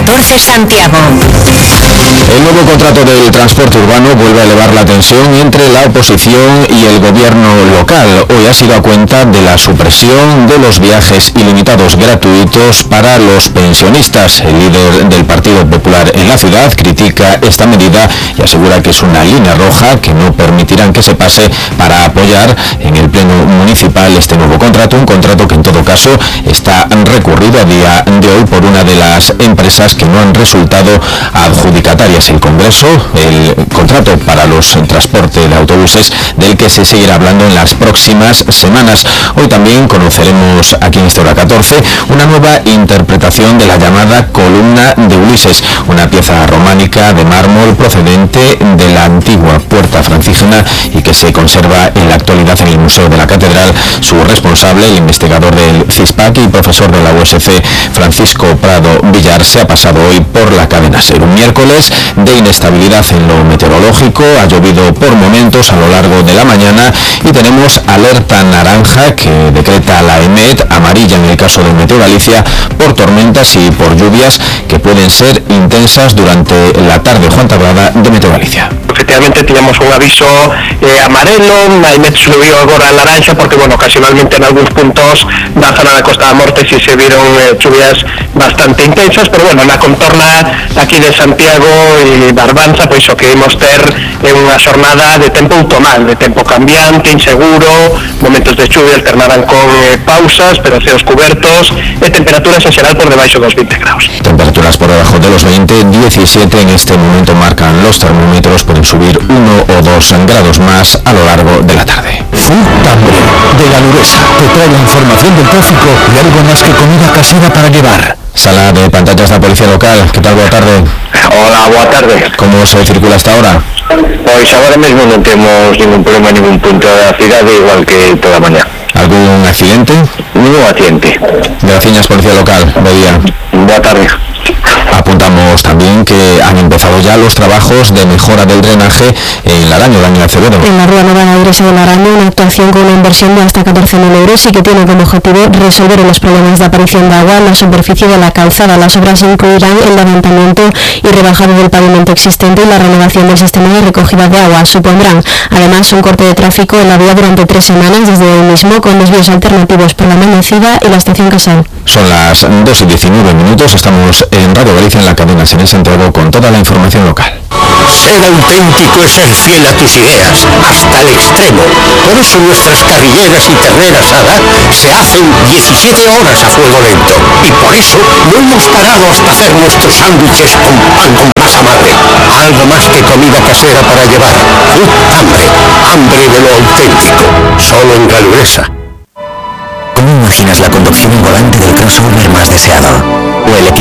14 Santiago. El nuevo contrato del transporte urbano vuelve a elevar la tensión entre la oposición y el gobierno local. Hoy ha sido a cuenta de la supresión de los viajes ilimitados gratuitos para los pensionistas. El líder del Partido Popular en la ciudad critica esta medida y asegura que es una línea roja que no permitirán que se pase para apoyar en el pleno municipal este nuevo contrato, un contrato que en todo caso está recurrido a día de hoy por una de las empresas que no han resultado adjudicatarias. El Congreso, el contrato para los transportes de autobuses del que se seguirá hablando en las próximas semanas. Hoy también conoceremos aquí en esta hora 14 una nueva interpretación de la llamada columna de Ulises, una pieza románica de mármol procedente de la antigua puerta franciscana y que se conserva en la actualidad en el Museo de la Catedral. Su responsable, el investigador del CISPAC y profesor de la USC, Francisco Prado Villar, se ha pasado hoy por la cadena SER. Un miércoles de inestabilidad en lo meteorológico, ha llovido por momentos a lo largo de la mañana y tenemos alerta naranja que decreta la EMET, amarilla en el caso de Meteo Galicia, por tormentas y por lluvias que pueden ser intensas durante la tarde. Juan Tablada, de Meteo Galicia. Efectivamente, teníamos un aviso amarelo, a EMET subiu agora a naranja porque, ocasionalmente en algúns puntos da zona da Costa da Morte si se viron lluvias bastante intensas, pero na contorna aquí de Santiago e Barbanza, pois o que imos ter é unha xornada de tempo automal, de tempo cambiante, inseguro, momentos de chuvia alternarán con pausas, pero ceos cubertos e temperaturas en xeral por debaixo dos 20 graus. Temperaturas por debajo de los 20, 17 en este momento marcan los termómetros, pueden subir 1 o 2 grados más a lo largo de la tarde. Futambre, de la Luresa, te trae la información del tráfico y algo más que comida casera para llevar. Sala de pantallas da Policía Local, ¿qué tal? Boa tarde. Hola, boa tarde. ¿Cómo se circula hasta ahora? Pois agora mesmo non temos ningún problema en ningún punto da cidade, igual que toda a mañá. ¿Algún accidente? Ningún accidente. Gracias, Policía Local. Buen día. Boa tarde. Apuntamos también que han empezado ya los trabajos de mejora del drenaje en Laraño, Daño Acevedo. En la Rúa Nova da Igrexa de Laraño, una actuación con una inversión de hasta 14.000 euros y que tiene como objetivo resolver los problemas de aparición de agua en la superficie de la calzada. Las obras incluirán el levantamiento y rebajado del pavimento existente y la renovación del sistema de recogida de agua. Supondrán además un corte de tráfico en la vía durante 3 semanas desde hoy mismo, con desvíos alternativos por la Amanecida y la estación Casal. Son las 2:19, estamos en Radio Galicia en la cadena SER Santiago con toda la información local. Ser auténtico es ser fiel a tus ideas, hasta el extremo. Por eso nuestras carrilleras y ternera asada se hacen 17 horas a fuego lento. Y por eso no hemos parado hasta hacer nuestros sándwiches con pan con masa madre. Algo más que comida casera para llevar. Hambre, hambre de lo auténtico. Solo en La Luresa. ¿Cómo imaginas la conducción en volante del crossover más deseado? ¿O el